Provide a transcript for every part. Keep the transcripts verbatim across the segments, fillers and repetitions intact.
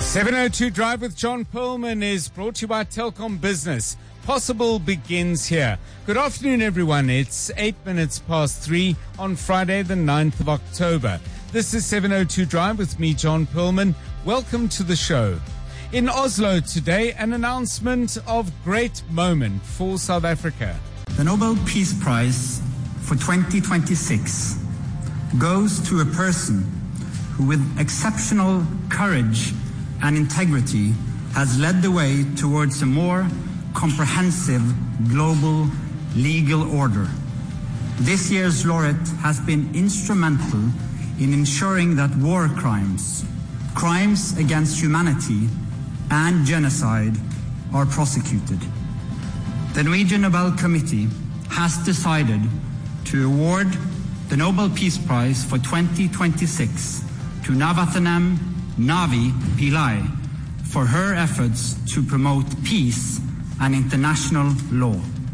seven oh two Drive with John Perlman is brought to you by Telkom Business. Possible begins here. Good afternoon, everyone. It's eight minutes past three on Friday, the ninth of October. This is seven oh two Drive with me, John Perlman. Welcome to the show. In Oslo today, an announcement of great moment for South Africa. The Nobel Peace Prize for twenty twenty-six goes to a person who, with exceptional courage and integrity, has led the way towards a more comprehensive global legal order. This year's laureate has been instrumental in ensuring that war crimes, crimes against humanity, and genocide are prosecuted. The Norwegian Nobel Committee has decided to award the Nobel Peace Prize for twenty twenty-six to Navathanam Navi Pillai for her efforts to promote peace and international law.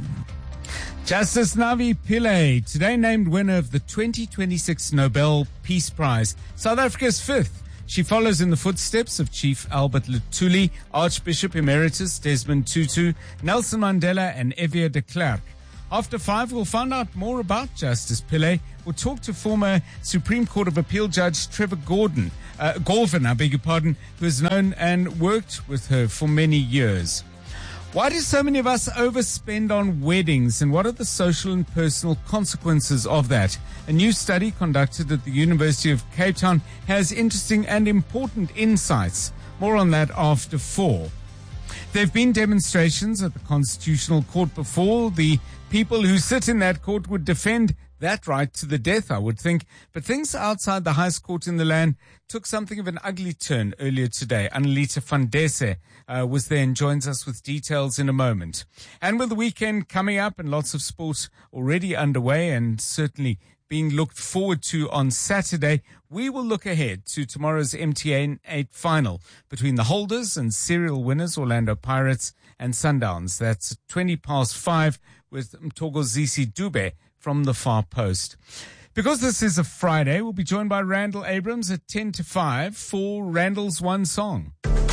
Justice Navi Pillay, today named winner of the twenty twenty-six Nobel Peace Prize, South Africa's fifth. She follows in the footsteps of Chief Albert Luthuli, Archbishop Emeritus Desmond Tutu, Nelson Mandela, and Evia de Klerk. After five, we'll find out more about Justice Pillay. We'll talk to former Supreme Court of Appeal Judge Trevor Gordon, uh, Gorvin, I beg your pardon, who has known and worked with her for many years. Why do so many of us overspend on weddings, and what are the social and personal consequences of that? A new study conducted at the University of Cape Town has interesting and important insights. More on that after four. There have been demonstrations at the Constitutional Court before. The people who sit in that court would defend that right to the death, I would think. But things outside the highest court in the land took something of an ugly turn earlier today. Annalita van Dese uh, was there and joins us with details in a moment. And with the weekend coming up and lots of sport already underway and certainly being looked forward to on Saturday, we will look ahead to tomorrow's M T N eight final between the holders and serial winners Orlando Pirates and Sundowns. That's twenty past five with Mthokozisi Dube from the Far Post. Because this is a Friday, we'll be joined by Randall Abrams at ten to five for Randall's One Song.